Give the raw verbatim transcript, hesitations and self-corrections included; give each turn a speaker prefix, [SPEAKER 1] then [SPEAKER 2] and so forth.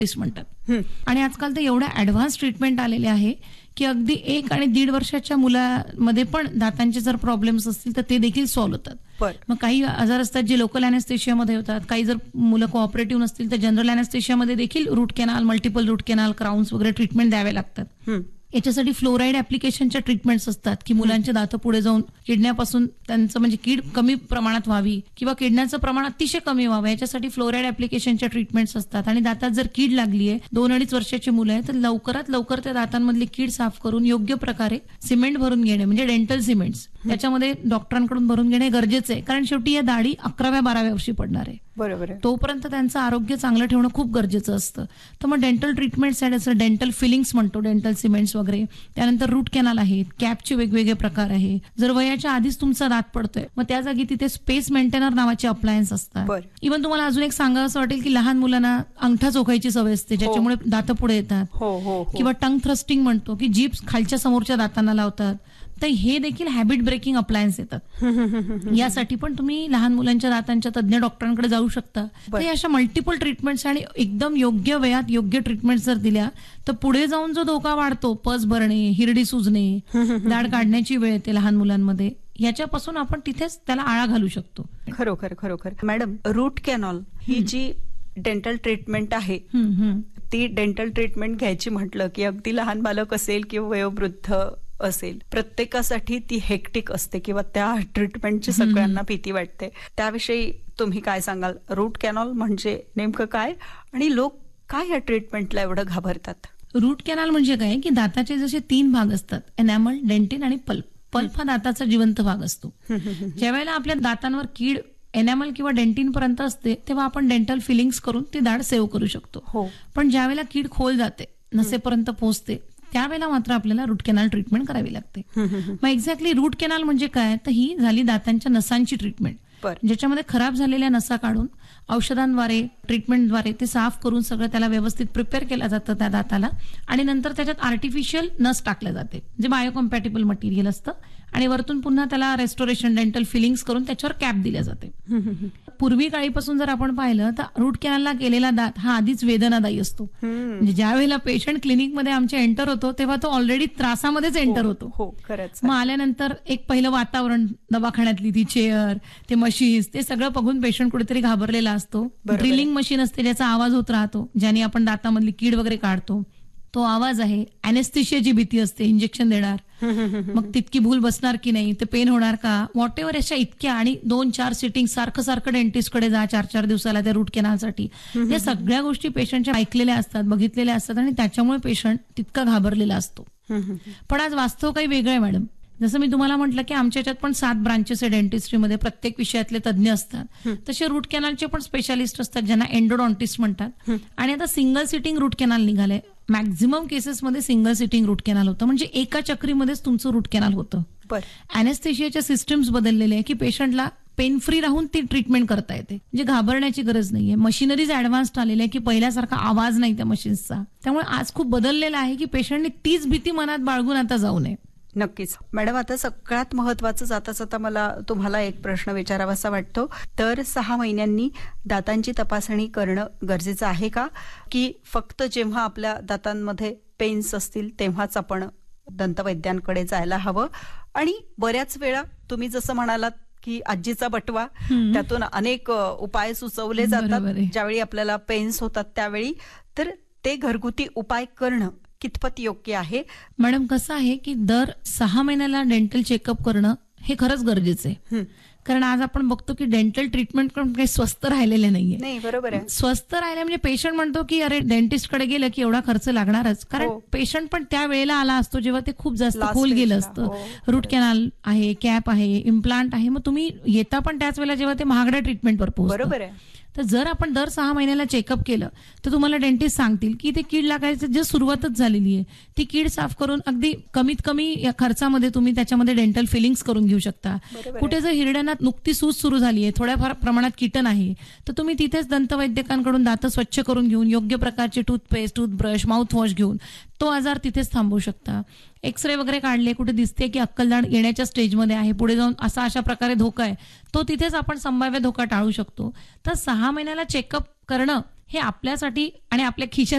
[SPEAKER 1] म्हणतात. आणि आजकाल तर एवढ्या ऍडव्हान्स ट्रीटमेंट आलेले आहे की अगदी एक आणि दीड वर्षाच्या मुलामध्ये पण दातांचे जर प्रॉब्लेम्स असतील तर ते देखील सॉल्व्ह होतात. मग काही आजार असतात जे लोकल अॅनेस्थेशियामध्ये होतात, काही जर मुलं कोऑपरेटिव्ह नसतील तर जनरल अॅनेस्थेशियामध्ये देखील route canal, multiple route canal, crowns वगैरे ट्रीटमेंट द्यावे लागतात. याच्यासाठी फ्लोराईड ऍप्लिकेशनच्या ट्रीटमेंट्स असतात की मुलांचे दात पुढे जाऊन किडण्यापासून त्यांचं म्हणजे कीड कमी प्रमाणात व्हावी किंवा किडण्याचं प्रमाण अतिशय कमी व्हावं याच्यासाठी फ्लोराईड ऍप्लिकेशनच्या ट्रीटमेंट्स असतात. आणि दातात जर कीड लागली आहे, दोन अडीच वर्षाची मुलं आहे, तर लवकरात लवकर त्या दातांमधली कीड साफ करून योग्य प्रकारे सिमेंट भरून घेणे म्हणजे डेंटल सिमेंट्स त्याच्यामध्ये डॉक्टरांकडून भरून घेणे गरजेचं आहे. कारण शेवटी या दाढी अकराव्या बाराव्या वर्षी पडणार आहे.
[SPEAKER 2] बरोबर.
[SPEAKER 1] तोपर्यंत त्यांचं आरोग्य चांगलं ठेवणं खूप गरजेचं असतं. तर मग डेंटल ट्रीटमेंट्स आहेत, असं डेंटल फिलिंग्स म्हणतो, डेंटल सिमेंट्स वगैरे. त्यानंतर रूट कॅनाल आहेत, कॅपचे वेगवेगळे प्रकार आहे. जर वयाच्या आधीच तुमचा दात पडतोय मग त्या जागी तिथे स्पेस मेंटेनर नावाचे अप्लायन्स असतात. इव्हन तुम्हाला अजून एक सांगावं असं वाटेल की लहान मुलांना अंगठा चोखायची सवय असते ज्याच्यामुळे दात पुढे येतात. किंवा टंग थ्रस्टिंग म्हणतो की जीभ खालच्या समोरच्या दातांना लावतात. तर हे देखील हॅबिट ब्रेकिंग अप्लायन्स येतात. यासाठी पण तुम्ही लहान मुलांच्या दातांच्या तज्ञ डॉक्टरांकडे जाऊ शकता. तर अशा मल्टिपल ट्रीटमेंट्स आणि एकदम योग्य वयात योग्य ट्रीटमेंट जर दिल्या तर पुढे जाऊन जो धोका वाढतो, पस भरणे, हिरडी सुजणे, दाढ काढण्याची वेळ येते लहान मुलांमध्ये, याच्यापासून आपण तिथेच त्याला आळा घालू शकतो.
[SPEAKER 2] खरोखर खरोखर मॅडम, रूट कॅनॉल ही जी डेंटल ट्रीटमेंट आहे ती डेंटल ट्रीटमेंट घ्यायची म्हटलं की अगदी लहान बालक असेल किंवा वयोवृद्ध असेल, प्रत्येकासाठी ती हेक्टिक असते किंवा त्या ट्रीटमेंटची सगळ्यांना भीती वाटते. त्याविषयी तुम्ही काय सांगाल? रूट कॅनॉल म्हणजे नेमकं काय आणि लोक काय या ट्रीटमेंटला एवढं घाबरतात?
[SPEAKER 1] रूट कॅनॉल म्हणजे काय की दाताचे जसे तीन भाग असतात, एनॅमल, डेंटिन आणि पल्प. पल्प हा दाताचा जिवंत भाग असतो. ज्या वेळेला आपल्या दातांवर कीड एनॅमल किंवा डेंटिन पर्यंत असते तेव्हा आपण डेंटल फिलिंग्स करून ती दाढ सेव्ह करू शकतो. पण ज्या वेळेला कीड खोल जाते, नसेपर्यंत पोहोचते, त्यावेळेला मात्र आपल्याला रूट कॅनल ट्रीटमेंट करावी लागते. मग एक्झॅक्टली रूट कॅनल म्हणजे काय, तर ही झाली दातांच्या नसांची ट्रीटमेंट, ज्याच्यामध्ये खराब झालेल्या नसा काढून औषधांद्वारे, ट्रीटमेंटद्वारे ते साफ करून सगळं त्याला व्यवस्थित प्रिपेअर केलं जातं त्या दाताला. आणि नंतर त्याच्यात आर्टिफिशियल नस टाकलं जाते जे बायोकम्पॅटेबल मटेरियल असतं आणि वरतून पुन्हा त्याला रेस्टोरेशन, डेंटल फिलिंग्स करून त्याच्यावर कॅप दिल्या जाते. पूर्वी काळीपासून जर आपण पाहिलं तर रूट कॅनलला गेलेला दात हा आधीच वेदनादायी असतो. म्हणजे ज्या वेळेला पेशंट क्लिनिकमध्ये आमच्या एंटर होतो तेव्हा तो ऑलरेडी त्रासामध्येच एंटर होतो. मग आल्यानंतर एक पहिलं वातावरण, दवाखान्यातली ती चेअर, ते मशीन्स, ते सगळं बघून पेशंट कुठेतरी घाबरलेला असतो. ड्रिलिंग मशीन असते ज्याचा आवाज होत राहतो, ज्याने आपण दातामधली कीड वगैरे काढतो, तो आवाज आहे. अॅनेस्थेशियाची भीती असते, इंजेक्शन देणार, मग तितकी भूल बसणार की नाही, ते पेन होणार का, व्हॉट एव्हर, अशा इतक्या. आणि दोन चार सिटिंग, सारखं सारखं डेंटिस्टकडे जा चार चार दिवसाला त्या रूट कॅनलसाठी. या सगळ्या गोष्टी पेशंटच्या ऐकलेल्या असतात, बघितलेल्या असतात आणि त्याच्यामुळे पेशंट तितका घाबरलेला असतो. पण आज वास्तव काही वेगळं आहे मॅडम. जसं मी तुम्हाला म्हटलं की आमच्या याच्यात पण सात ब्रांचेस आहे डेंटिस्ट्रीमध्ये, प्रत्येक विषयातले तज्ञ असतात. तसे रूट कॅनलचे पण स्पेशालिस्ट असतात ज्यांना एंडोडॉन्टिस्ट म्हणतात. आणि आता सिंगल सिटिंग रूट कॅनल निघाले. मॅक्झिमम केसेसमध्ये सिंगल सिटिंग रूट कॅनल होतं, म्हणजे एका चक्रीमध्येच तुमचं रूट कॅनल होतं. अॅनेस्थेशियाच्या सिस्टम्स बदललेले आहे की पेशंटला पेन फ्री राहून ती ट्रीटमेंट करता येते, म्हणजे घाबरण्याची गरज नाहीये. मशिनरीज ऍडव्हान्स्ड आलेल्या आहे की पहिल्यासारखा आवाज नाही त्या मशीन्सचा. त्यामुळे आज खूप बदललेला आहे की पेशंटने तीच भीती मनात बाळगून आता जाऊ नये.
[SPEAKER 2] नक्कीच मॅडम. आता सगळ्यात महत्वाचं जाता जाता मला तुम्हाला एक प्रश्न विचारावासा वाटतो. तर सहा महिन्यांनी दातांची तपासणी करणं गरजेचं आहे का, की फक्त जेव्हा आपल्या दातांमध्ये पेन्स असतील तेव्हाच आपण दंतवैद्यांकडे जायला हवं? आणि बऱ्याच वेळा तुम्ही जसं म्हणालात की आजीचा बटवा, त्यातून अनेक उपाय सुचवले जातात ज्यावेळी आपल्याला पेन्स होतात त्यावेळी, तर ते घरगुती उपाय करणं कितपत योग्य आहे?
[SPEAKER 1] मॅडम, कसं आहे की दर सहा महिन्याला डेंटल चेकअप करणं हे खरंच गरजेचं आहे. कारण आज आपण बघतो की डेंटल ट्रीटमेंट पण काही स्वस्त राहिलेले नाहीये.
[SPEAKER 2] नाही, बरोबर आहे.
[SPEAKER 1] स्वस्त राहिले म्हणजे पेशंट म्हणतो की अरे डेंटिस्टकडे गेलं की एवढा खर्च लागणारच. कारण पेशंट पण त्या वेळेला आला असतो जेव्हा ते खूप जास्त खोल गेलं असतं. रूट कॅनल आहे, कॅप आहे, इम्प्लांट आहे, मग तुम्ही येता पण त्याच वेळेला जेव्हा ते महागड्या ट्रीटमेंटवर पोहोचतं.
[SPEAKER 2] बरोबर आहे.
[SPEAKER 1] तर जर आपण दर सहा महिन्याला चेकअप केलं तर तुम्हाला डेंटिस्ट सांगतील की ते कीड लागायची जे सुरुवातच झालेली आहे, ती कीड साफ करून अगदी कमीत कमी या खर्चामध्ये तुम्ही त्याच्यामध्ये डेंटल फिलिंग्स करून घेऊ शकता. कुठे जर हिरड्यांना नुकती सूज सुरू झाली आहे, थोड्याफार प्रमाणात कीटन आहे, तर तुम्ही तिथेच दंतवैद्यकांकडून दात स्वच्छ करून घेऊन योग्य प्रकारचे टूथपेस्ट, टूथब्रश, माउथवॉश घेऊन तो आजार तिथेच थांबवू शकता. एक्सरे वगैरे काढले, कुठे दिसते की अक्कलदाढ येण्याच्या स्टेजमध्ये आहे, पुढे जाऊन असा अशा प्रकारे धोका आहे, तो तिथेच आपण संभाव्य धोका टाळू शकतो. तर सहा महिन्याला चेकअप करणं हे आपल्यासाठी आणि आपल्या खिशासाठी